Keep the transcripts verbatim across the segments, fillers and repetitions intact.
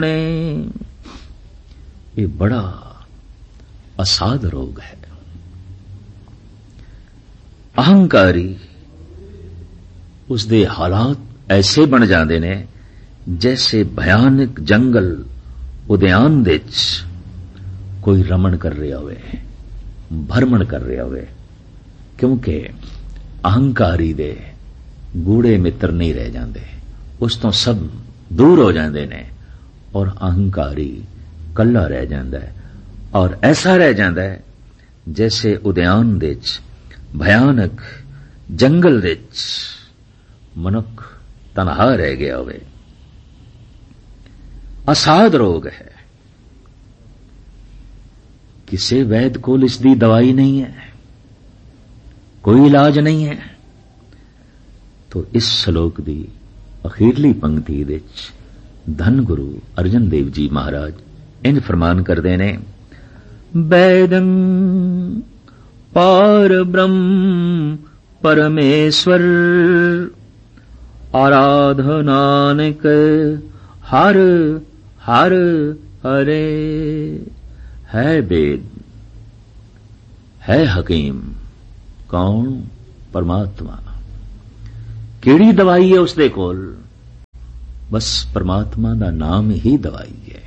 ये बड़ा असाध रोग है। अहंकारी उसदे हालात ऐसे बन जाते ने जैसे भयानक जंगल उद्यान दे कोई रमण कर रहा होवे, भरमण कर रहा होवे, क्योंकि अहंकारी दे गूढ़े मित्र नहीं रह जाते, उस तो सब दूर हो जाते ने और अहंकारी कल्ला रह जाता है। और ऐसा रह जाता है जैसे उद्यान दे भयानक जंगल दे मनुख तनहा रह गया होवे। असाध रोग है, किसी वैद कोल इसकी दवाई नहीं है, कोई इलाज नहीं है। तो इस श्लोक की अखीरली पंक्ति विच धन गुरु अर्जन देव जी महाराज इंज फरमान करते ने, वैदं पार ब्रह्म परमेश्वर आराधनानक हर हर हरे। है वेद, है हकीम, कौन? परमात्मा। केड़ी दवाई है उसदे कोल? बस परमात्मा दा नाम ही दवाई है।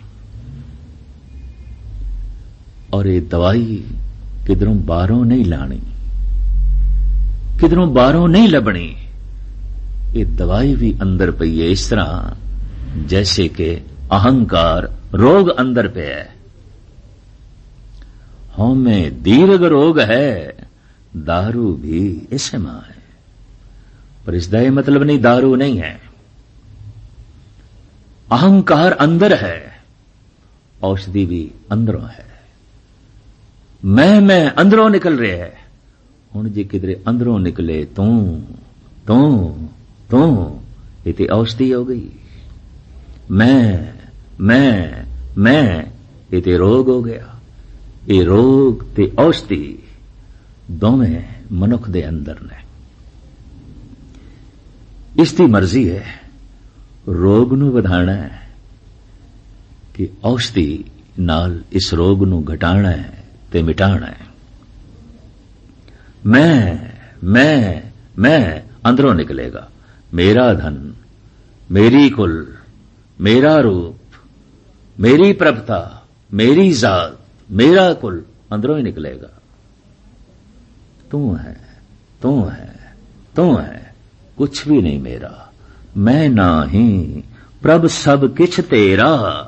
और ये दवाई किधरों बाहरों नहीं लानी, किधरों बाहरों नहीं लबनी। ये दवाई भी अंदर पई है, इस तरह जैसे कि अहंकार रोग अंदर पे है। हाँ में दीर्घ रोग है, दारू भी इसे मां है, पर इसका यह मतलब नहीं दारू नहीं है। अहंकार अंदर है, औषधि भी अंदरों है। मैं मैं अंदरों निकल रहे है। हुण जे किधरे अंदरों निकले तू तू तू ये ते औषधि हो गई। मैं मैं मैं ये ते रोग हो गया। ये रोग ते औषधि दोवें मनुख दे अंदर ने। इसकी मर्जी है रोग नू वधाना है कि औषधि नाल इस रोग नू घटाना है ते मिटाना है। मैं मैं मैं अंदरों निकलेगा। मेरा धन, मेरी कुल, मेरा रूप, मेरी प्रभुता, मेरी जात, मेरा कुल अंदरों ही निकलेगा। तू है, तू है, तू है, कुछ भी नहीं मेरा। मैं नाही प्रभ सब किछ तेरा।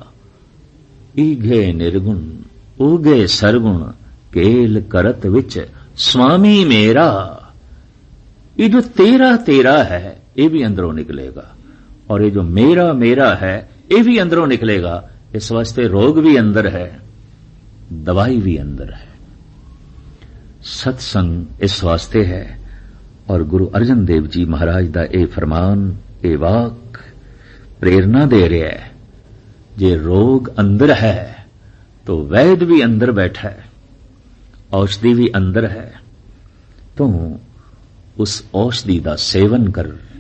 ईघे निर्गुण उगे सरगुण केल करत विच स्वामी मेरा। ये जो तेरा तेरा है ये भी अंदरों निकलेगा, और ये जो मेरा मेरा है ये भी अंदरों निकलेगा। इस वास्ते रोग भी अंदर है, दवाई भी अंदर है। सत्संग इस वास्ते है। और गुरु अर्जन देव जी महाराज दा ए फरमान, ए वाक प्रेरणा दे रहा है। जे रोग अंदर है तो वैद भी अंदर बैठा है, औषधि भी अंदर है। तो उस औषधि का सेवन कर